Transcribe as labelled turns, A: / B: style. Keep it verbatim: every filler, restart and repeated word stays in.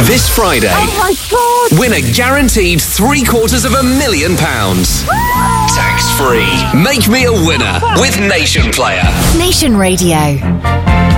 A: This Friday,
B: Oh my God!
A: win a guaranteed three quarters of a million pounds. Tax free. Make me a winner with Nation Player.
C: Nation Radio.